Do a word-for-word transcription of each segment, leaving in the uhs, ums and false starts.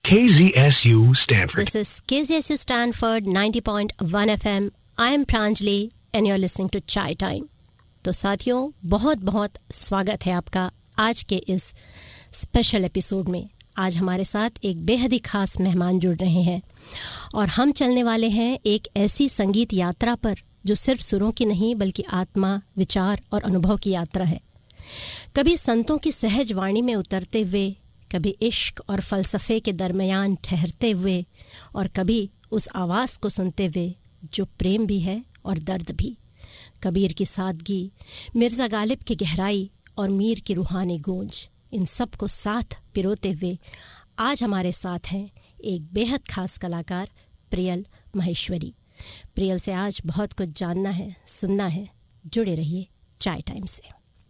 K Z S U Stanford. This is K Z S U Stanford ninety point one F M. I am Pranjali and you are listening to Chai Time. तो साथियों, बहुत बहुत स्वागत है आपका आज के इस स्पेशल एपिसोड में. आज हमारे साथ एक बेहद ही खास मेहमान जुड़ रहे हैं और हम चलने वाले हैं एक ऐसी संगीत यात्रा पर जो सिर्फ सुरों की नहीं बल्कि आत्मा, विचार और अनुभव की यात्रा है. कभी संतों की सहज वाणी में उतरते हुए, कभी इश्क और फ़लसफ़े के दरमियान ठहरते हुए और कभी उस आवाज़ को सुनते हुए जो प्रेम भी है और दर्द भी. कबीर की सादगी, मिर्ज़ा गालिब की गहराई और मीर की रूहानी गूंज, इन सब को साथ पिरोते हुए आज हमारे साथ हैं एक बेहद खास कलाकार प्रियल माहेश्वरी. प्रियल से आज बहुत कुछ जानना है, सुनना है. जुड़े रहिए चाय टाइम से.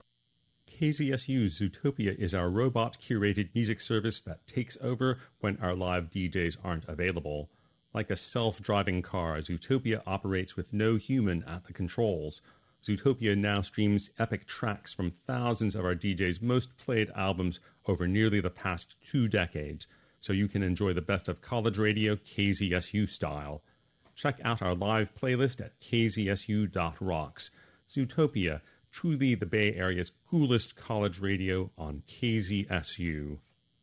K Z S U's Zootopia is our robot-curated music service that takes over when our live D Js aren't available. Like a self-driving car, Zootopia operates with no human at the controls. Zootopia now streams epic tracks from thousands of our D Js' most played albums over nearly the past two decades, so you can enjoy the best of college radio K Z S U style. Check out our live playlist at k z s u dot rocks. Zootopia, truly the Bay Area's coolest college radio on K Z S U.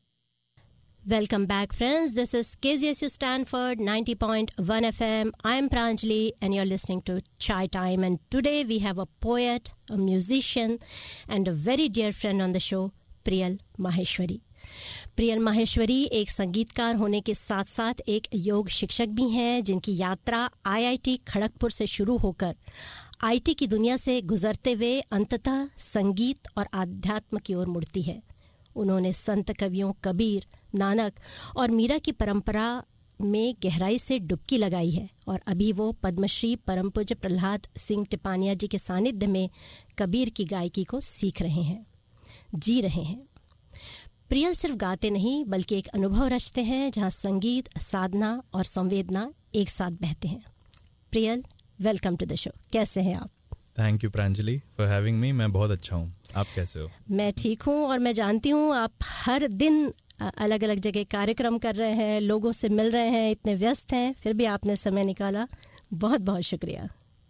Welcome back, friends. This is K Z S U Stanford ninety point one F M. I am Pranjali and you're listening to Chai Time. And today we have a poet, a musician and a very dear friend on the show, Priyal Maheshwari. Priyal Maheshwari एक संगीतकार होने के साथ साथ एक योग शिक्षक भी हैं, जिनकी यात्रा आई आई टी खड़गपुर से शुरू होकर आई टी की दुनिया से गुजरते हुए अंततः संगीत और आध्यात्म की ओर मुड़ती है. उन्होंने संत कवियों कबीर, नानक और मीरा की परंपरा में गहराई से डुबकी लगाई है और अभी वो पद्मश्री परम पूज्य प्रहलाद सिंह टिपानिया जी के सानिध्य में कबीर की गायकी को सीख रहे हैं, जी रहे हैं. प्रियल सिर्फ गाते नहीं बल्कि एक अनुभव रचते हैं जहां संगीत, साधना और संवेदना एक साथ बहते हैं. Priyal, welcome to the show. कैसे हैं आप? Thank you Pranjali for having me. मैं बहुत अच्छा हूँ. आप कैसे हो? मैं ठीक हूँ और मैं जानती हूँ आप हर दिन अलग अलग जगह कार्यक्रम कर रहे हैं, लोगों से मिल रहे हैं, इतने व्यस्त हैं, फिर भी आपने समय निकाला. बहुत बहुत शुक्रिया.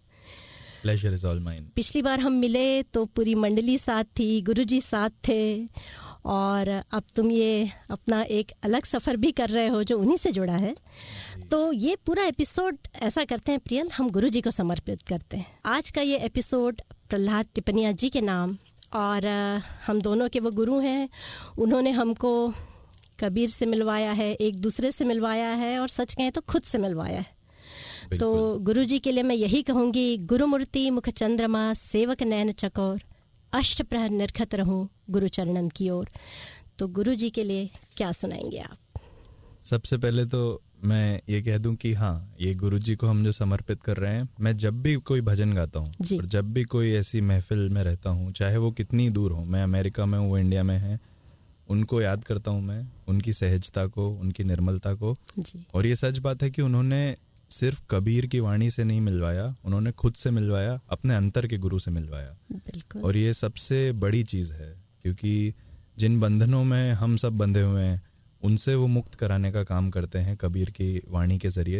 Pleasure is all mine. पिछली बार हम मिले तो पूरी मंडली साथ थी, गुरुजी साथ थे और अब तुम ये अपना एक अलग सफ़र भी कर रहे हो जो उन्हीं से जुड़ा है. तो ये पूरा एपिसोड ऐसा करते हैं प्रियल, हम गुरुजी को समर्पित करते हैं. आज का ये एपिसोड प्रहलाद टिपानिया जी के नाम, और हम दोनों के वो गुरु हैं. उन्होंने हमको कबीर से मिलवाया है, एक दूसरे से मिलवाया है और सच कहें तो खुद से मिलवाया है. तो गुरुजी के लिए मैं यही कहूँगी, गुरुमूर्ति मुख चंद्रमा सेवक नैन चकोर, अष्ट प्रहर निरखत रहूं गुरु चरणन की ओर. तो गुरुजी के लिए क्या सुनाएंगे आप? सबसे पहले तो मैं ये कह दूं कि हाँ, ये गुरुजी को हम जो समर्पित कर रहे हैं, मैं जब भी कोई भजन गाता हूँ और जब भी कोई ऐसी महफिल में रहता हूँ, चाहे वो कितनी दूर हो, मैं अमेरिका में हूँ, वो इंडिया में है, उनको याद करता हूँ मैं, उनकी सहजता को, उनकी निर्मलता को. और ये सच बात है कि उन्होंने सिर्फ कबीर की वाणी से नहीं मिलवाया, उन्होंने खुद से मिलवाया, अपने अंतर के गुरु से मिलवाया. और ये सबसे बड़ी चीज़ है, क्योंकि जिन बंधनों में हम सब बंधे हुए हैं उनसे वो मुक्त कराने का काम करते हैं कबीर की वाणी के ज़रिए.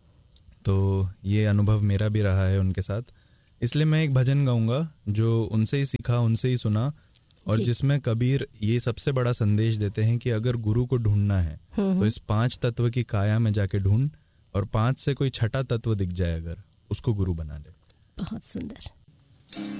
तो ये अनुभव मेरा भी रहा है उनके साथ. इसलिए मैं एक भजन गाऊंगा जो उनसे ही सीखा, उनसे ही सुना, और जिसमें कबीर ये सबसे बड़ा संदेश देते हैं कि अगर गुरु को ढूंढना है तो इस पांच तत्व की काया में जाके ढूंढ, और पांच से कोई छठा तत्व दिख जाए अगर, उसको गुरु बना ले. बहुत सुंदर.